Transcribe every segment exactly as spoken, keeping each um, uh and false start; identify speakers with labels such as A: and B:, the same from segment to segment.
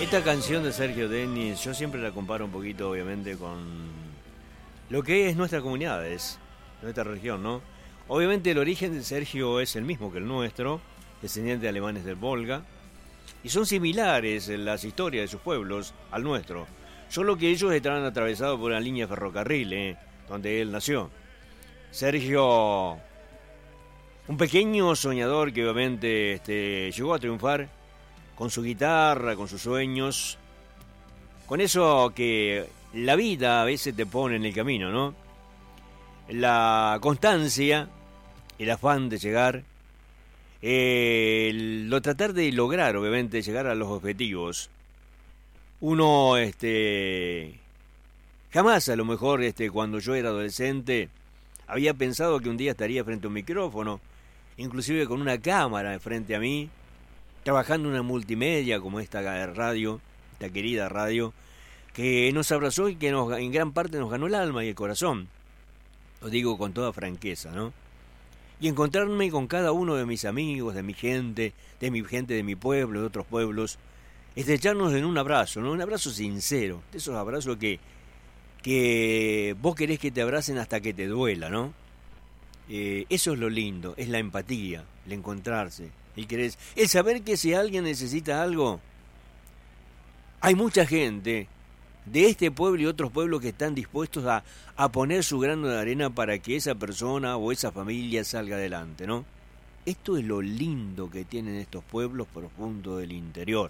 A: Esta canción de Sergio Denis, yo siempre la comparo un poquito, obviamente, con lo que es nuestra comunidad, es nuestra región, ¿no? Obviamente el origen de Sergio es el mismo que el nuestro, descendiente de alemanes del Volga, y son similares en las historias de sus pueblos al nuestro, solo que ellos estarán atravesados por una línea de ferrocarril, ¿eh? Donde él nació. Sergio, un pequeño soñador que obviamente este, llegó a triunfar con su guitarra, con sus sueños, con eso que la vida a veces te pone en el camino, ¿no? La constancia, el afán de llegar, el, lo tratar de lograr, obviamente, llegar a los objetivos. Uno, este, jamás a lo mejor, este, cuando yo era adolescente, había pensado que un día estaría frente a un micrófono, inclusive con una cámara frente a mí, trabajando en una multimedia como esta radio, esta querida radio, que nos abrazó y que nos, en gran parte nos ganó el alma y el corazón. Lo digo con toda franqueza, ¿no? Y encontrarme con cada uno de mis amigos, de mi gente, de mi gente de mi pueblo, de otros pueblos, estrecharnos en un abrazo, ¿no? Un abrazo sincero, de esos abrazos que, que vos querés que te abracen hasta que te duela, ¿no? Eh, eso es lo lindo, es la empatía, el encontrarse, el querer, el saber que si alguien necesita algo, hay mucha gente de este pueblo y otros pueblos que están dispuestos a, a poner su grano de arena para que esa persona o esa familia salga adelante, ¿no? Esto es lo lindo que tienen estos pueblos profundos del interior,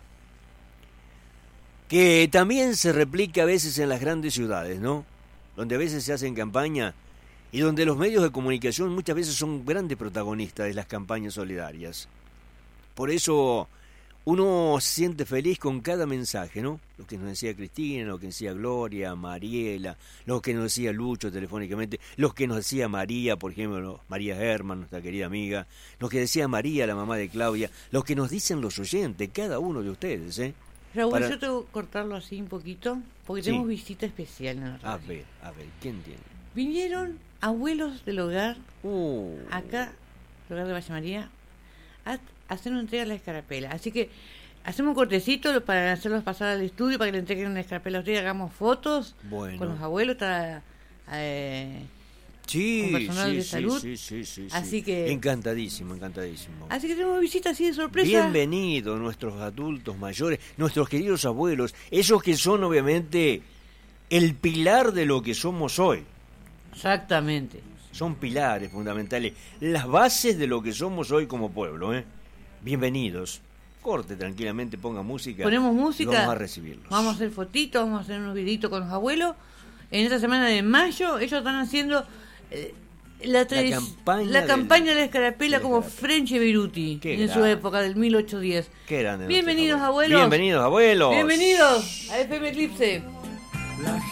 A: que también se replica a veces en las grandes ciudades, ¿no? Donde a veces se hacen campañas y donde los medios de comunicación muchas veces son grandes protagonistas de las campañas solidarias. Por eso uno se siente feliz con cada mensaje, ¿no? Lo que nos decía Cristina, lo que decía Gloria, Mariela, lo que nos decía Lucho telefónicamente, lo que nos decía María, por ejemplo, María Herman, nuestra querida amiga, lo que decía María, la mamá de Claudia, lo que nos dicen los oyentes, cada uno de ustedes, ¿eh?
B: Raúl,
A: Para...
B: yo tengo que cortarlo así un poquito, porque
A: Sí.
B: tenemos visita especial en la radio.
A: A ver, a ver, ¿quién tiene?
B: Vinieron abuelos del hogar,
A: Uh,
B: acá, el hogar de Valle María, a hacer una entrega de la escarapela. Así que hacemos un cortecito para hacerlos pasar al estudio, para que le entreguen una escarapela a ustedes, hagamos fotos
A: bueno.
B: con los abuelos, está, eh,
A: Sí,
B: con personal
A: sí,
B: de
A: sí,
B: salud.
A: sí, sí, sí,
B: Así
A: sí.
B: que-
A: Encantadísimo, encantadísimo.
B: así que tenemos visita así de sorpresa.
A: Bienvenidos nuestros adultos mayores, nuestros queridos abuelos, esos que son obviamente el pilar de lo que somos hoy.
B: Exactamente.
A: Son pilares fundamentales, las bases de lo que somos hoy como pueblo, ¿eh? Bienvenidos. Corte tranquilamente, ponga música.
B: Ponemos música.
A: Y vamos a recibirlos.
B: Vamos a hacer fotitos, vamos a hacer unos videitos con los abuelos. En esta semana de mayo, ellos están haciendo eh, la, tradi-
A: La campaña
B: la
A: del-
B: campaña de la escarapela
A: de la
B: como
A: escarapela.
B: French Beruti
A: Qué
B: en su
A: grande.
B: época del mil ochocientos diez.
A: Qué grande.
B: Bienvenidos,
A: nuestros
B: abuelos.
A: Bienvenidos, abuelos.
B: Bienvenidos a F M Eclipse.
C: La